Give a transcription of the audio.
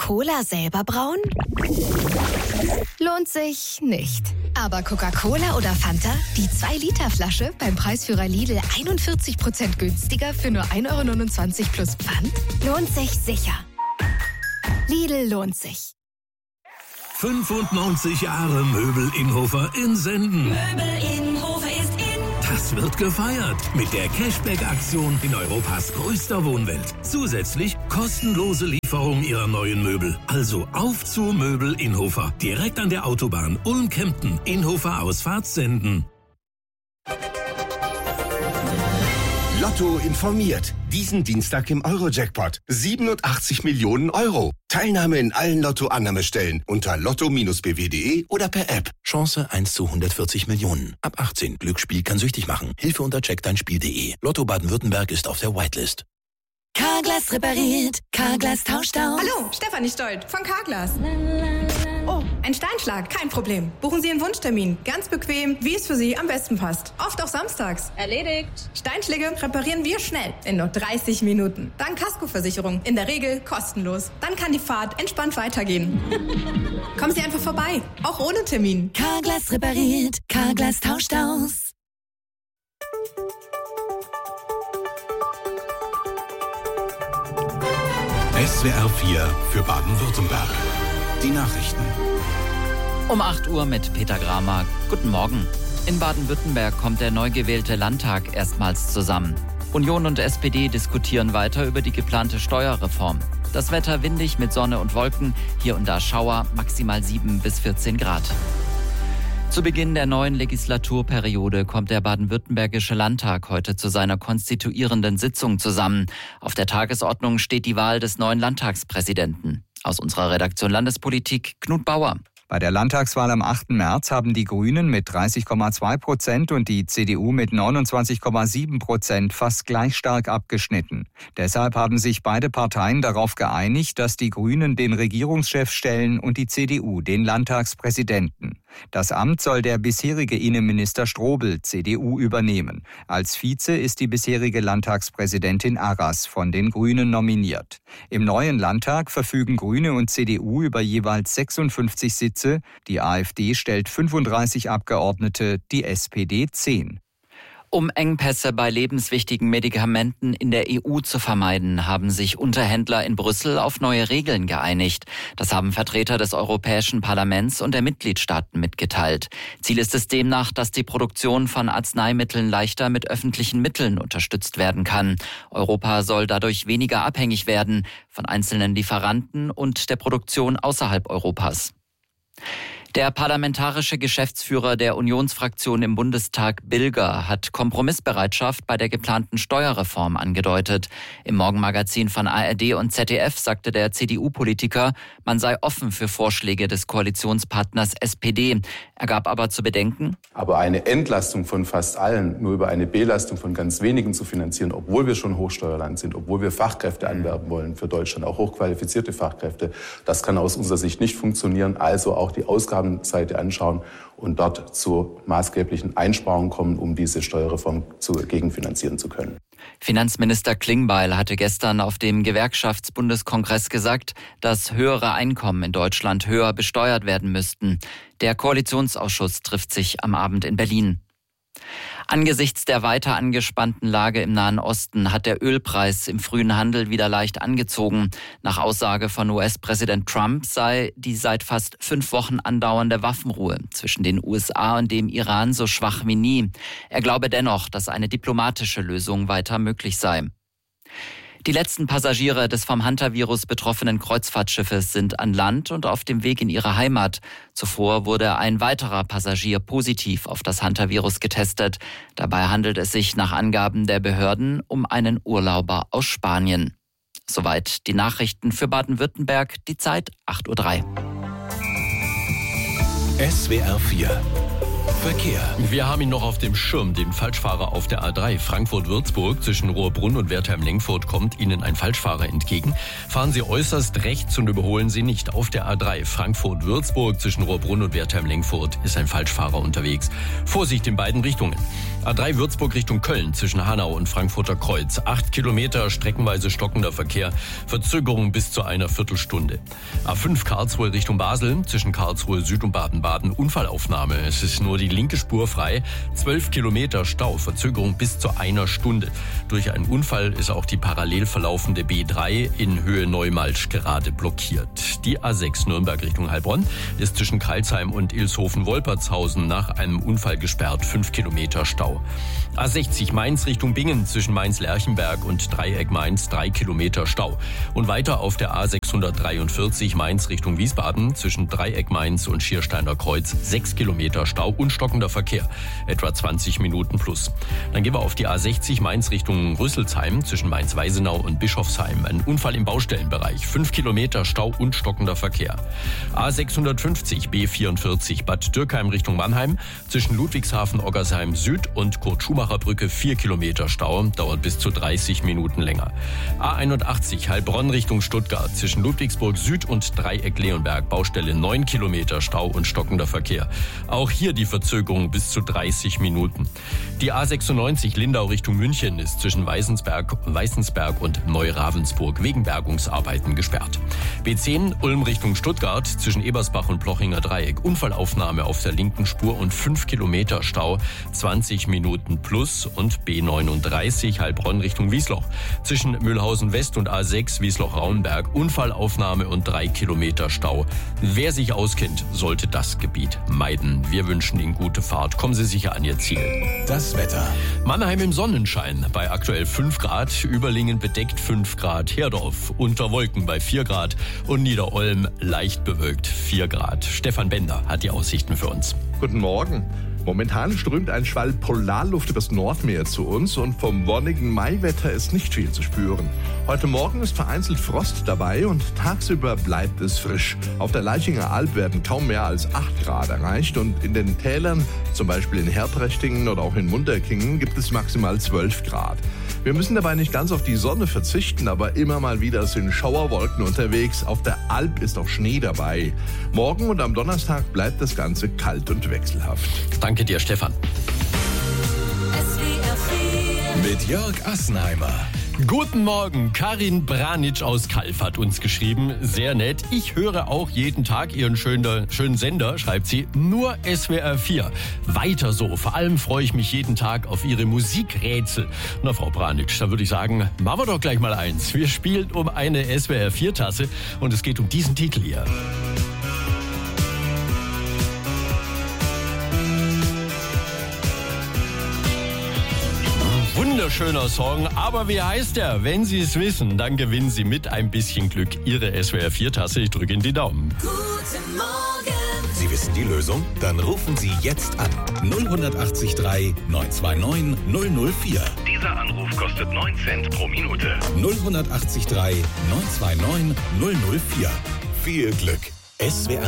Cola selber brauen? Lohnt sich nicht. Aber Coca-Cola oder Fanta? Die 2-Liter-Flasche beim Preisführer Lidl 41% günstiger für nur 1,29 € plus Pfand? Lohnt sich sicher. Lidl lohnt sich. 95 Jahre Möbel Innhofer in Senden. Möbel Innhofer ist in. Das wird gefeiert mit der Cashback-Aktion in Europas größter Wohnwelt. Zusätzlich kostenlose Lieferung Ihrer neuen Möbel. Also auf zu Möbel Innhofer. Direkt an der Autobahn Ulm-Kempten. Innhofer Ausfahrt Senden. Lotto informiert. Diesen Dienstag im Euro-Jackpot. 87 Millionen Euro. Teilnahme in allen Lotto-Annahmestellen unter lotto-bw.de oder per App. Chance 1 zu 140 Millionen. Ab 18. Glücksspiel kann süchtig machen. Hilfe unter checkdeinspiel.de. Lotto Baden-Württemberg ist auf der Whitelist. Carglass repariert. Carglass tauscht aus. Hallo, Stefanie Stolt von Carglass. Oh, ein Steinschlag, kein Problem. Buchen Sie einen Wunschtermin. Ganz bequem, wie es für Sie am besten passt. Oft auch samstags. Erledigt. Steinschläge reparieren wir schnell, in nur 30 Minuten. Dank Kaskoversicherung, in der Regel kostenlos. Dann kann die Fahrt entspannt weitergehen. Kommen Sie einfach vorbei, auch ohne Termin. Carglass repariert. Carglass tauscht aus. SWR 4 für Baden-Württemberg. Die Nachrichten. Um 8 Uhr mit Peter Gramer. Guten Morgen. In Baden-Württemberg kommt der neu gewählte Landtag erstmals zusammen. Union und SPD diskutieren weiter über die geplante Steuerreform. Das Wetter windig mit Sonne und Wolken, hier und da Schauer, maximal 7 bis 14 Grad. Zu Beginn der neuen Legislaturperiode kommt der baden-württembergische Landtag heute zu seiner konstituierenden Sitzung zusammen. Auf der Tagesordnung steht die Wahl des neuen Landtagspräsidenten. Aus unserer Redaktion Landespolitik, Knut Bauer. Bei der Landtagswahl am 8. März haben die Grünen mit 30,2% und die CDU mit 29,7% fast gleich stark abgeschnitten. Deshalb haben sich beide Parteien darauf geeinigt, dass die Grünen den Regierungschef stellen und die CDU den Landtagspräsidenten. Das Amt soll der bisherige Innenminister Strobel, CDU, übernehmen. Als Vize ist die bisherige Landtagspräsidentin Arras von den Grünen nominiert. Im neuen Landtag verfügen Grüne und CDU über jeweils 56 Sitze. Die AfD stellt 35 Abgeordnete, die SPD 10. Um Engpässe bei lebenswichtigen Medikamenten in der EU zu vermeiden, haben sich Unterhändler in Brüssel auf neue Regeln geeinigt. Das haben Vertreter des Europäischen Parlaments und der Mitgliedstaaten mitgeteilt. Ziel ist es demnach, dass die Produktion von Arzneimitteln leichter mit öffentlichen Mitteln unterstützt werden kann. Europa soll dadurch weniger abhängig werden von einzelnen Lieferanten und der Produktion außerhalb Europas. Der parlamentarische Geschäftsführer der Unionsfraktion im Bundestag, Bilger, hat Kompromissbereitschaft bei der geplanten Steuerreform angedeutet. Im Morgenmagazin von ARD und ZDF sagte der CDU-Politiker, man sei offen für Vorschläge des Koalitionspartners SPD. Er gab aber zu bedenken: Aber eine Entlastung von fast allen nur über eine Belastung von ganz wenigen zu finanzieren, obwohl wir schon Hochsteuerland sind, obwohl wir Fachkräfte anwerben wollen für Deutschland, auch hochqualifizierte Fachkräfte, das kann aus unserer Sicht nicht funktionieren. Also auch die Ausgabenseite anschauen und dort zu maßgeblichen Einsparungen kommen, um diese Steuerreform gegenfinanzieren zu können. Finanzminister Klingbeil hatte gestern auf dem Gewerkschaftsbundeskongress gesagt, dass höhere Einkommen in Deutschland höher besteuert werden müssten. Der Koalitionsausschuss trifft sich am Abend in Berlin. Angesichts der weiter angespannten Lage im Nahen Osten hat der Ölpreis im frühen Handel wieder leicht angezogen. Nach Aussage von US-Präsident Trump sei die seit fast 5 Wochen andauernde Waffenruhe zwischen den USA und dem Iran so schwach wie nie. Er glaube dennoch, dass eine diplomatische Lösung weiter möglich sei. Die letzten Passagiere des vom Hantavirus betroffenen Kreuzfahrtschiffes sind an Land und auf dem Weg in ihre Heimat. Zuvor wurde ein weiterer Passagier positiv auf das Hantavirus getestet. Dabei handelt es sich nach Angaben der Behörden um einen Urlauber aus Spanien. Soweit die Nachrichten für Baden-Württemberg. Die Zeit 8:03 Uhr. SWR 4 Verkehr. Wir haben ihn noch auf dem Schirm, den Falschfahrer auf der A3 Frankfurt-Würzburg. Zwischen Rohrbrunn und Wertheim-Lengfurt kommt Ihnen ein Falschfahrer entgegen. Fahren Sie äußerst rechts und überholen Sie nicht. Auf der A3 Frankfurt-Würzburg zwischen Rohrbrunn und Wertheim-Lengfurt ist ein Falschfahrer unterwegs. Vorsicht in beiden Richtungen. A3 Würzburg Richtung Köln zwischen Hanau und Frankfurter Kreuz. 8 Kilometer, streckenweise stockender Verkehr. Verzögerung bis zu einer Viertelstunde. A5 Karlsruhe Richtung Basel zwischen Karlsruhe Süd und Baden-Baden. Unfallaufnahme. Es ist nur die linke Spur frei. 12 Kilometer Stau. Verzögerung bis zu einer Stunde. Durch einen Unfall ist auch die parallel verlaufende B3 in Höhe Neumalsch gerade blockiert. Die A6 Nürnberg Richtung Heilbronn ist zwischen Crailsheim und Ilshofen-Wolpertshausen nach einem Unfall gesperrt. 5 Kilometer Stau. A60 Mainz Richtung Bingen zwischen Mainz-Lerchenberg und Dreieck Mainz 3 Kilometer Stau. Und weiter auf der A643 Mainz Richtung Wiesbaden zwischen Dreieck Mainz und Schiersteiner Kreuz 6 Kilometer Stau und stockender Verkehr. Etwa 20 Minuten plus. Dann gehen wir auf die A60 Mainz Richtung Rüsselsheim zwischen Mainz-Weisenau und Bischofsheim. Ein Unfall im Baustellenbereich. 5 Kilometer Stau und stockender Verkehr. A650 B44 Bad Dürkheim Richtung Mannheim zwischen Ludwigshafen, Oggersheim Süd und Kurt-Schumacher-Brücke 4 Kilometer Stau, dauert bis zu 30 Minuten länger. A81 Heilbronn Richtung Stuttgart zwischen Ludwigsburg Süd und Dreieck Leonberg, Baustelle 9 Kilometer Stau und stockender Verkehr. Auch hier die Verzögerung bis zu 30 Minuten. Die A96 Lindau Richtung München ist zwischen Weißensberg und Neuravensburg wegen Bergungsarbeiten gesperrt. B10 Ulm Richtung Stuttgart zwischen Ebersbach und Plochinger Dreieck, Unfallaufnahme auf der linken Spur und 5 Kilometer Stau, 20 Minuten plus. Und B39 Heilbronn Richtung Wiesloch zwischen Mühlhausen West und A6 Wiesloch-Rauenberg, Unfallaufnahme und 3 Kilometer Stau. Wer sich auskennt, sollte das Gebiet meiden. Wir wünschen Ihnen gute Fahrt. Kommen Sie sicher an Ihr Ziel. Das Wetter. Mannheim im Sonnenschein bei aktuell 5 Grad, Überlingen bedeckt 5 Grad, Herdorf unter Wolken bei 4 Grad und Niederolm leicht bewölkt 4 Grad. Stefan Bender hat die Aussichten für uns. Guten Morgen. Momentan strömt ein Schwall Polarluft übers Nordmeer zu uns und vom wonnigen Maiwetter ist nicht viel zu spüren. Heute Morgen ist vereinzelt Frost dabei und tagsüber bleibt es frisch. Auf der Laichinger Alb werden kaum mehr als 8 Grad erreicht und in den Tälern, zum Beispiel in Hertrechtingen oder auch in Munterkingen, gibt es maximal 12 Grad. Wir müssen dabei nicht ganz auf die Sonne verzichten, aber immer mal wieder sind Schauerwolken unterwegs. Auf der Alp ist auch Schnee dabei. Morgen und am Donnerstag bleibt das Ganze kalt und wechselhaft. Danke dir, Stefan. Mit Jörg Assenheimer. Guten Morgen, Karin Branitsch aus Kalf hat uns geschrieben. Sehr nett. Ich höre auch jeden Tag Ihren schönen Sender, schreibt sie, nur SWR 4. Weiter so. Vor allem freue ich mich jeden Tag auf Ihre Musikrätsel. Na, Frau Branitsch, da würde ich sagen, machen wir doch gleich mal eins. Wir spielen um eine SWR 4-Tasse und es geht um diesen Titel hier. Wunderschöner Song, aber wie heißt er? Wenn Sie es wissen, dann gewinnen Sie mit ein bisschen Glück Ihre SWR 4-Tasse. Ich drücke Ihnen die Daumen. Guten Morgen. Sie wissen die Lösung? Dann rufen Sie jetzt an. 0183 929 004. Dieser Anruf kostet 9 Cent pro Minute. 0183 929 004. Viel Glück. SWR